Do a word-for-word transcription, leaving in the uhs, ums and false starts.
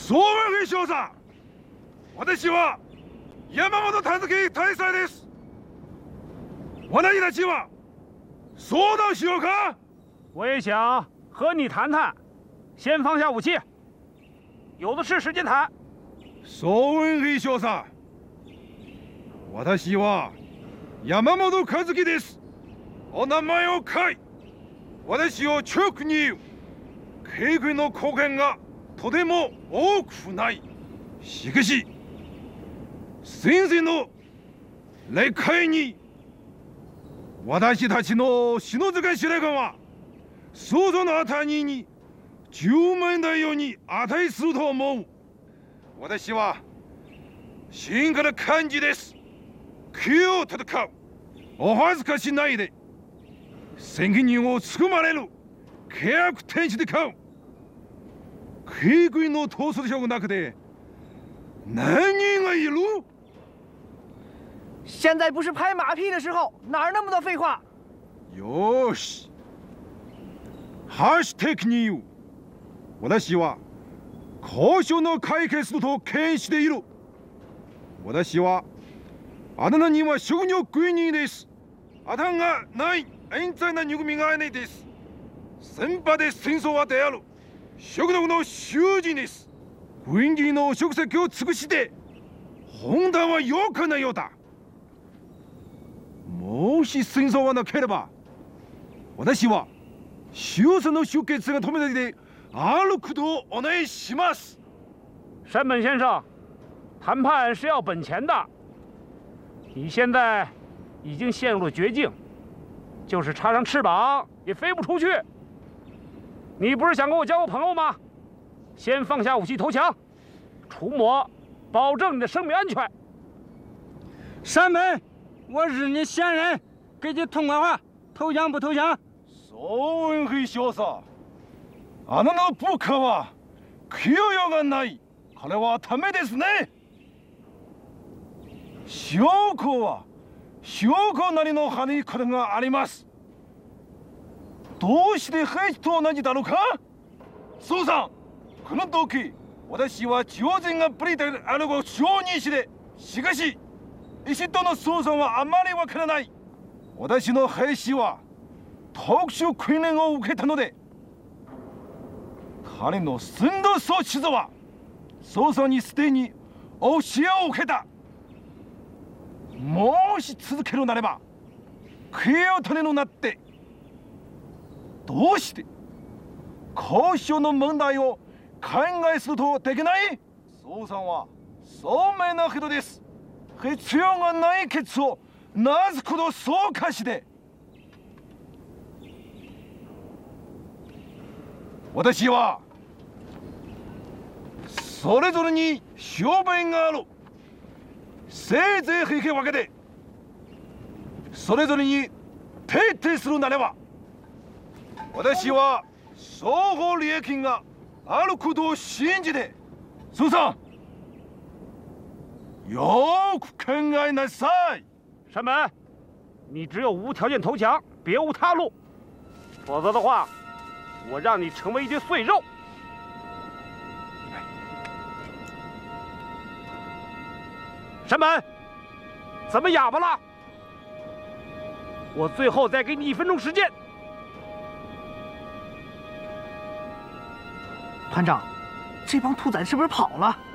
総員兵少佐、私は山本和樹大佐です。私たちは相談しようか？ 我也想和你谈谈，先放下武器，有的是时间谈。 総員兵少佐、私は山本和樹です。お名前を書い。私を直に言う。警備の貢献がとても多くない。しかし、先生の理解に、私たちの篠塚司令官は、想像の値にじゅうまん台ように値すると思う。私は、進化の感じです。気を戦う。お恥ずかしないで。責任をつくまれる契約天使で買う。警備の統率力なくて何人がいる？ 现在不是拍马屁的时候，哪儿那么多废话？ よし。ハッシュ的に言う。私は交渉の解決すると検視でいる。私はあなたには職業軍人です。あなたがない冤罪な憎みがないです。戦場で戦争はである。職能の囚人です。軍人の職責を尽くして本当は良くないようだ。もし戦争はなければ、私は終戦の終結が止めないであることをお願いします。 山本先生，谈判是要本钱的。你现在已经陷入了绝境，就是插上翅膀也飞不出去。你不是想跟我交个朋友吗？先放下武器投降，除魔，保证你的生命安全。 山本，我是你先人，给你通个话，投降不投降？ 総員兵少佐、あなたの部下は気負いがない。これはためですね。証拠は証拠なりのはねこれがあります。どうして兵士と同じだろうか？総さん、この時私は朝鮮がブリであるを承認して、しかし石戸の総さんはあまりわからない。私の兵士は特殊訓練を受けたので、彼の寸胴装置図は捜査にすでに教えを受けた。もし続けるなれば気を取れのなって、どうして交渉の問題を考えするとできない？捜査は聡明な人です。必要がないケツをなすことそうかして。私はそれぞれに商売がある。せいぜい引き分けてそれぞれに徹底するなれば、私は双方利益があることを信じて、苏さん、よく考えなさい。 山本，你只有无条件投降，别无他路，否则的话，我让你成为一堆碎肉。山本，怎么哑巴了？我最后再给你一分钟时间。 团长，这帮兔崽是不是跑了？